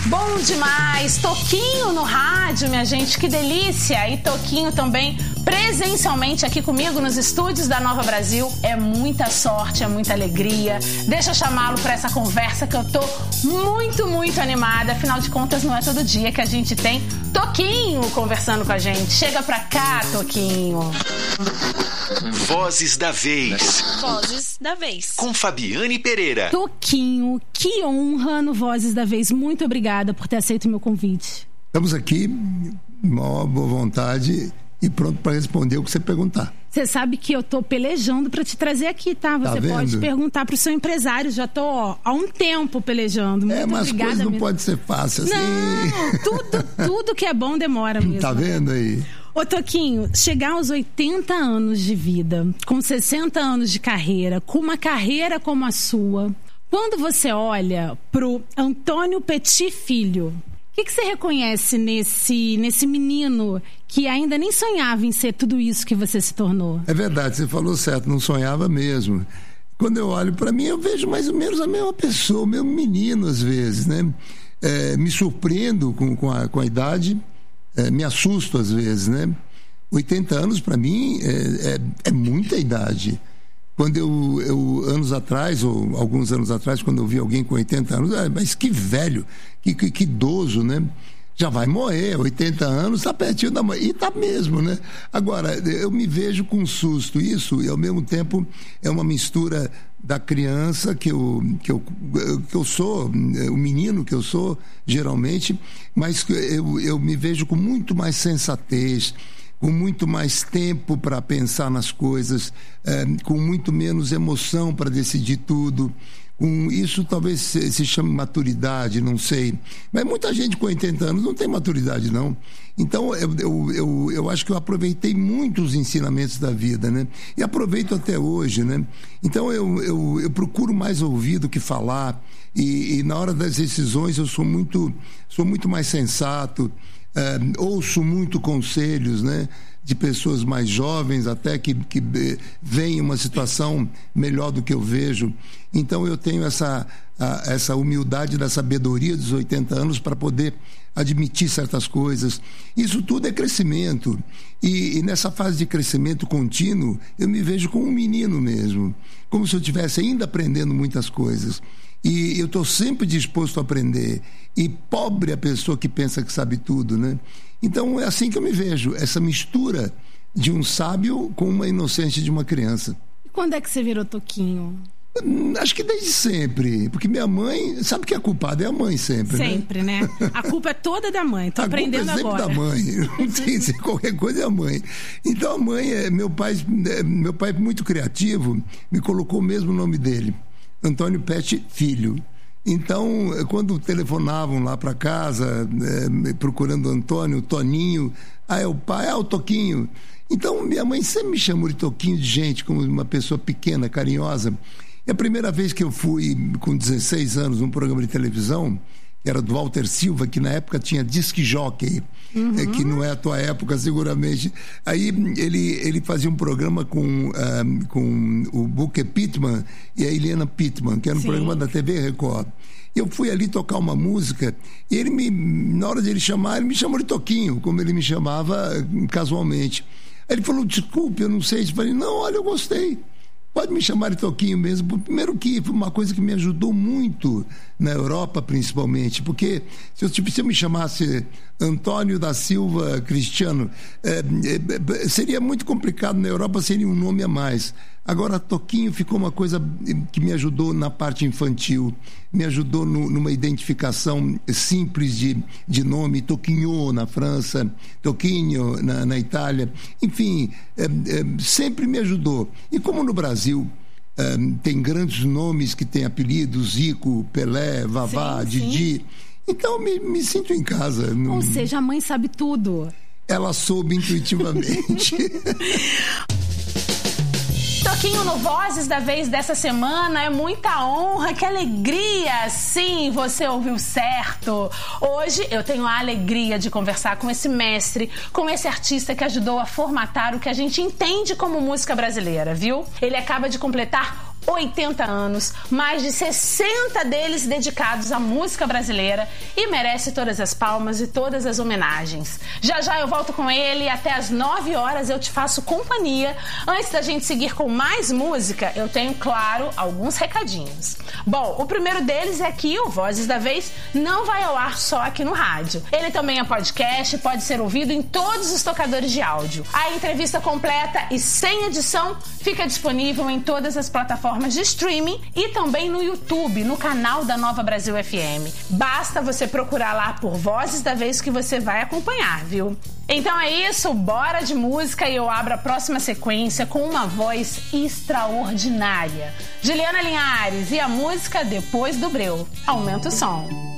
Bom demais! Toquinho no rádio, minha gente, que delícia! E Toquinho também presencialmente aqui comigo nos estúdios da Nova Brasil. É muita sorte, é muita alegria. Deixa eu chamá-lo para essa conversa que eu tô muito animada. Afinal de contas, não é todo dia que a gente tem Toquinho conversando com a gente. Chega pra cá, Toquinho. Vozes da Vez. Vozes da Vez. Com Fabiane Pereira. Toquinho, que honra no Vozes da Vez. Muito obrigada por ter aceito o meu convite. Estamos aqui, uma boa vontade e pronto para responder o que você perguntar. Você sabe que eu tô pelejando para te trazer aqui, tá? Você pode perguntar pro seu empresário. Já tô há um tempo pelejando. Muito mas obrigada coisas não mesmo. Pode ser fácil assim. Não, tudo que é bom demora mesmo. Tá vendo aí? Ô Toquinho, chegar aos 80 anos de vida, com 60 anos de carreira, com uma carreira como a sua, quando você olha pro Antônio Petit Filho, o que você reconhece nesse menino que ainda nem sonhava em ser tudo isso que você se tornou? É verdade, você falou certo, não sonhava mesmo. Quando eu olho para mim, eu vejo mais ou menos a mesma pessoa, o mesmo menino às vezes, né? Me surpreendo com a idade, me assusto às vezes, né? 80 anos para mim é muita idade. Quando eu anos atrás, ou alguns anos atrás, quando eu vi alguém com 80 anos, mas que velho, que idoso, né? Já vai morrer, 80 anos, tá pertinho da mãe. E tá mesmo, né? Agora, eu me vejo com susto. Isso, e ao mesmo tempo, é uma mistura da criança que eu sou, o menino que eu sou, geralmente, mas eu me vejo com muito mais sensatez, com muito mais tempo para pensar nas coisas, com muito menos emoção para decidir tudo. Isso talvez se chame maturidade, não sei. Mas muita gente com 80 anos não tem maturidade, não. Então, eu acho que eu aproveitei muito os ensinamentos da vida, né? E aproveito até hoje, né? Então, eu procuro mais ouvir do que falar. E na hora das decisões, eu sou muito mais sensato. Ouço muito conselhos, né, de pessoas mais jovens até que veem uma situação melhor do que eu vejo. Então eu tenho essa humildade da sabedoria dos 80 anos para poder admitir certas coisas. Isso tudo é crescimento e nessa fase de crescimento contínuo eu me vejo como um menino mesmo, como se eu estivesse ainda aprendendo muitas coisas. E eu estou sempre disposto a aprender. E pobre a pessoa que pensa que sabe tudo, né? Então é assim que eu me vejo, essa mistura de um sábio com uma inocência de uma criança. E quando é que você virou Toquinho? Acho que desde sempre, porque minha mãe, sabe que a culpada é a mãe sempre, sempre, né? A culpa é toda da mãe, tô aprendendo agora. A culpa é sempre da mãe, não tem se qualquer coisa é a mãe. Então a mãe, meu pai muito criativo, me colocou mesmo o nome dele, Antônio Petit Filho. Então, quando telefonavam lá para casa, procurando Antônio, Toninho, é o pai, o Toquinho. Então, minha mãe sempre me chamou de Toquinho de gente, como uma pessoa pequena, carinhosa. E a primeira vez que eu fui, com 16 anos, num programa de televisão, que era do Walter Silva, que na época tinha disc jockey, que não é a tua época seguramente. Aí ele fazia um programa com o Booker Pittman e a Helena Pittman, que era um programa da TV Record. Eu fui ali tocar uma música e ele na hora de ele chamar, ele me chamou de Toquinho, como ele me chamava casualmente. Aí ele falou, desculpe, eu não sei. Eu falei, não, olha, eu gostei. Pode me chamar de Toquinho mesmo. Primeiro que foi uma coisa que me ajudou muito na Europa, principalmente, porque se eu me chamasse Antônio da Silva Cristiano, seria muito complicado. Na Europa seria um nome a mais. Agora, Toquinho ficou uma coisa que me ajudou na parte infantil, me ajudou numa identificação simples de nome, Toquinho na França, Toquinho na Itália, enfim, sempre me ajudou. E como no Brasil tem grandes nomes que têm apelidos, Zico, Pelé, Vavá, Didi, então me sinto em casa. Ou seja, a mãe sabe tudo. Ela soube intuitivamente. Toquinho no Vozes da Vez dessa semana, é muita honra, que alegria! Sim, você ouviu certo! Hoje eu tenho a alegria de conversar com esse mestre, com esse artista que ajudou a formatar o que a gente entende como música brasileira, viu? Ele acaba de completar 80 anos, mais de 60 deles dedicados à música brasileira, e merece todas as palmas e todas as homenagens. Já já eu volto com ele e até às 9 horas eu te faço companhia. Antes da gente seguir com mais música, eu tenho, claro, alguns recadinhos. Bom, o primeiro deles é que o Vozes da Vez não vai ao ar só aqui no rádio. Ele também é podcast, pode ser ouvido em todos os tocadores de áudio. A entrevista completa e sem edição fica disponível em todas as plataformas de streaming e também no YouTube, no canal da Nova Brasil FM. Basta você procurar lá por Vozes da Vez que você vai acompanhar, viu? Então é isso, bora de música e eu abro a próxima sequência com uma voz extraordinária. Juliana Linhares e a música Depois do Breu. Aumenta o som.